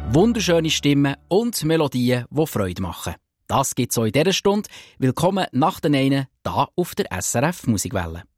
Wunderschöne Stimmen und Melodien, die Freude machen. Das gibt's auch in dieser Stunde. Willkommen nach den einen, hier auf der SRF Musikwelle.